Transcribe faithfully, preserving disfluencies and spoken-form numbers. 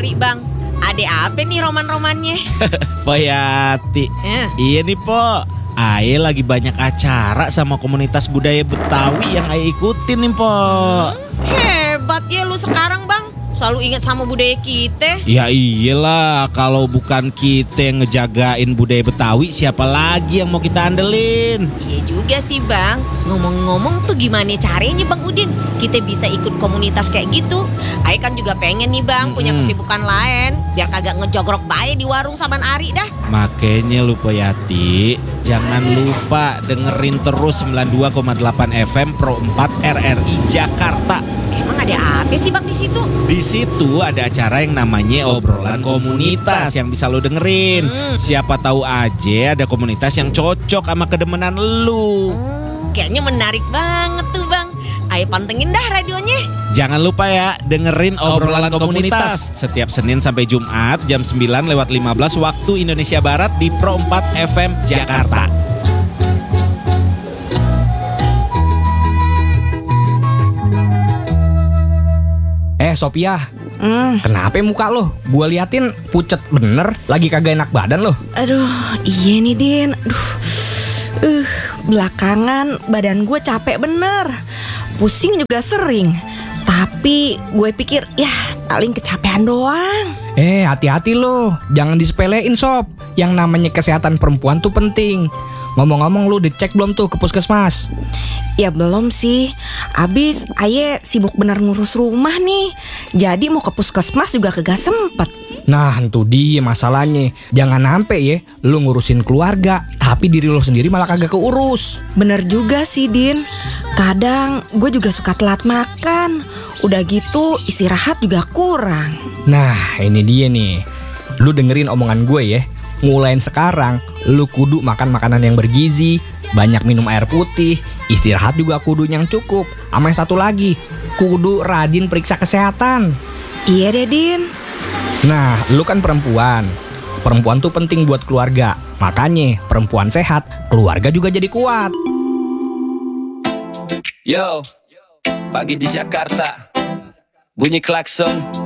Ari bang. Ada apa nih roman-romannya? Poyati. Eh. Iya nih Po, Aye lagi banyak acara sama komunitas budaya Betawi yang Aye ikutin nih Po. Hebat ya lu sekarang bang. Selalu ingat sama budaya kita. Ya iyalah, kalau bukan kita yang ngejagain budaya Betawi, siapa lagi yang mau kita andelin? Iya juga sih bang. Ngomong-ngomong tuh gimana caranya bang Udin kita bisa ikut komunitas kayak gitu? Ayo kan juga pengen nih bang punya Mm-mm. kesibukan lain biar kagak ngejogrok bae di warung saban Ari dah. Makanya lu Poyati, jangan lupa dengerin terus sembilan puluh dua koma delapan F M Pro empat R R I Jakarta. Emang ada apa sih bang di situ? Di situ ada acara yang namanya obrolan komunitas yang bisa lo dengerin. Hmm. Siapa tahu aja ada komunitas yang cocok sama kedemenan lu. Kayaknya menarik banget tuh bang. Ayo pantengin dah radionya. Jangan lupa ya dengerin obrolan komunitas setiap Senin sampai Jumat jam sembilan lewat lima belas waktu Indonesia Barat di Pro empat F M Jakarta. Eh Sophia, Hmm, kenapa muka lo? Gua liatin pucet bener, lagi kagak enak badan lo. aduh, iya nih Din. Aduh, uh, belakangan badan gue capek bener. Pusing juga sering. Tapi gue pikir ya paling kecapean doang. Eh hati-hati lo, jangan disepelein Sob. Yang namanya kesehatan perempuan tuh penting. Ngomong-ngomong lu dicek belum tuh ke puskesmas? Ya belum sih. Abis Aye sibuk bener ngurus rumah nih. Jadi mau ke puskesmas juga kagak sempet. Nah itu dia masalahnya. Jangan sampai ya lu ngurusin keluarga, tapi diri lo sendiri malah kagak keurus. Bener juga sih Din. Kadang gue juga suka telat makan. Udah gitu istirahat juga kurang. Nah ini dia nih. Lu dengerin omongan gue ya. Mulai sekarang lu kudu makan makanan yang bergizi, banyak minum air putih, istirahat juga kudu yang cukup. Sama yang satu lagi, kudu rajin periksa kesehatan. Iya deh Din. Nah, lu kan perempuan. Perempuan tuh penting buat keluarga. Makanya perempuan sehat, keluarga juga jadi kuat. Yo, pagi di Jakarta, bunyi klakson